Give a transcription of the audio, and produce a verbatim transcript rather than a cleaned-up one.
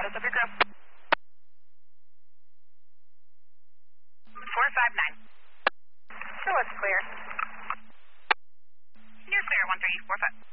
Status of your crew. four five nine. So it's clear. You're clear, one three four five.